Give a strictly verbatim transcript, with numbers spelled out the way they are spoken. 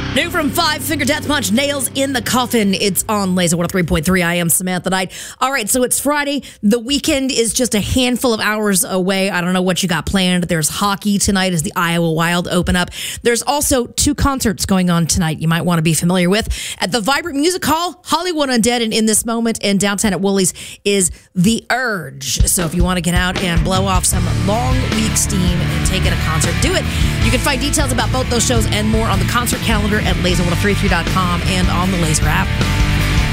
New from Five Finger Death Punch, Nails in the Coffin. It's on Laser one oh three point three. I am Samantha Knight. All right, so it's Friday. The weekend is just a handful of hours away. I don't know what you got planned. There's hockey tonight as the Iowa Wild open up. There's also two concerts going on tonight you might want to be familiar with. At the Vibrant Music Hall, Hollywood Undead, and in this moment, and downtown at Woolies is The Urge. So if you want to get out and blow off some long week steam and take in a concert, do it. You can find details about both those shows and more on the concert calendar at laser one oh three three dot com and on the Laser app.